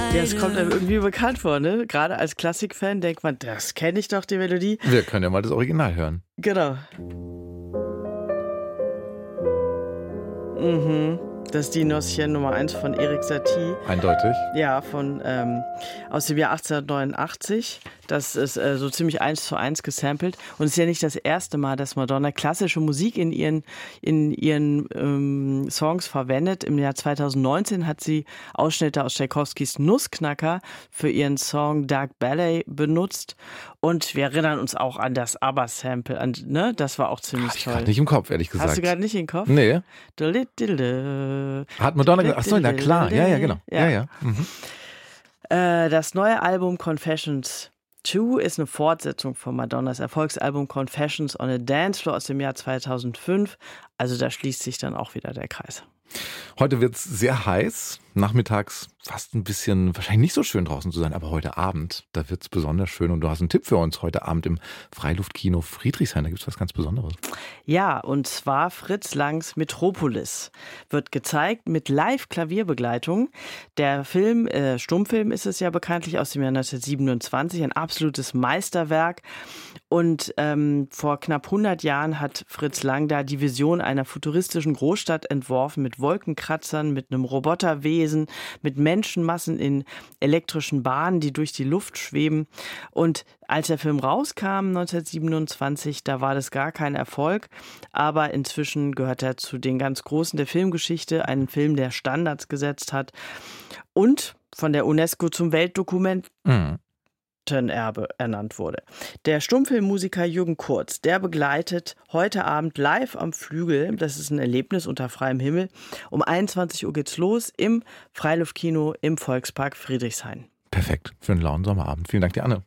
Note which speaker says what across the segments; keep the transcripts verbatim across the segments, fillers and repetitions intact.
Speaker 1: Ja, es kommt einem irgendwie bekannt vor, ne? Gerade als Klassikfan denkt man, das kenne ich doch, die Melodie.
Speaker 2: Wir können ja mal das Original hören.
Speaker 1: Genau. Mhm. Das ist die Noschen Nummer eins von Erik Satie.
Speaker 2: Eindeutig.
Speaker 1: Ja, von, ähm, aus dem Jahr achtzehnhundertneunundachtzig. Das ist äh, so ziemlich eins zu eins gesampelt. Und es ist ja nicht das erste Mal, dass Madonna klassische Musik in ihren, in ihren ähm, Songs verwendet. Im Jahr zweitausendneunzehn hat sie Ausschnitte aus Tschaikowskis Nussknacker für ihren Song Dark Ballet benutzt. Und wir erinnern uns auch an das ABBA-Sample. An, ne? Das war auch ziemlich
Speaker 2: Hab ich
Speaker 1: toll.
Speaker 2: gerade nicht im Kopf, ehrlich gesagt.
Speaker 1: Hast du gerade nicht im Kopf?
Speaker 2: Nee.
Speaker 1: Diddle-diddle.
Speaker 2: Hat Madonna gesagt? Achso, na klar. Ja, ja, genau. Ja,
Speaker 1: Ja.
Speaker 2: ja. Mhm.
Speaker 1: Äh, das neue Album Confessions zwei ist eine Fortsetzung von Madonnas Erfolgsalbum Confessions on a Dance Floor aus dem Jahr zweitausendfünf. Also da schließt sich dann auch wieder der Kreis.
Speaker 2: Heute wird es sehr heiß. Nachmittags fast ein bisschen, wahrscheinlich nicht so schön draußen zu sein, aber heute Abend, da wird es besonders schön. Und du hast einen Tipp für uns heute Abend im Freiluftkino Friedrichshain. Da gibt es was ganz Besonderes.
Speaker 1: Ja, und zwar Fritz Langs Metropolis wird gezeigt mit Live-Klavierbegleitung. Der Film, äh, Stummfilm ist es ja bekanntlich, aus dem Jahr neunzehnhundertsiebenundzwanzig, ein absolutes Meisterwerk. Und ähm, vor knapp hundert Jahren hat Fritz Lang da die Vision einer futuristischen Großstadt entworfen mit Wolkenkratzern, mit einem Roboterwesen, mit Menschenmassen in elektrischen Bahnen, die durch die Luft schweben. Und als der Film rauskam, neunzehnhundertsiebenundzwanzig, da war das gar kein Erfolg. Aber inzwischen gehört er zu den ganz Großen der Filmgeschichte, einen Film, der Standards gesetzt hat und von der UNESCO zum Weltdokument
Speaker 2: Mhm.
Speaker 1: Erbe ernannt wurde. Der Stummfilmmusiker Jürgen Kurz, der begleitet heute Abend live am Flügel, das ist ein Erlebnis unter freiem Himmel, um einundzwanzig Uhr geht's los im Freiluftkino im Volkspark Friedrichshain.
Speaker 2: Perfekt für einen lauen Sommerabend. Vielen Dank dir, Anne.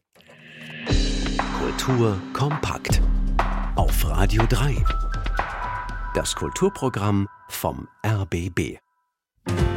Speaker 3: Kultur kompakt auf Radio drei. Das Kulturprogramm vom R B B.